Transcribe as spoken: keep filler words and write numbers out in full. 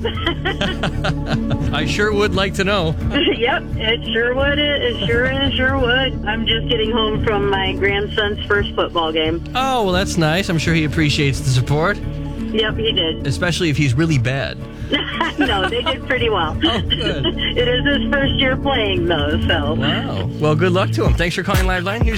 I sure would like to know. Yep, it sure would. It sure is, sure would. I'm just getting home from my grandson's first football game. Oh, well, that's nice. I'm sure he appreciates the support, Yep, he did. especially if he's really bad. No, they did pretty well. Oh, good. It is his first year playing, though, so. Wow. Well, good luck to him. Thanks for calling Live Line. Here's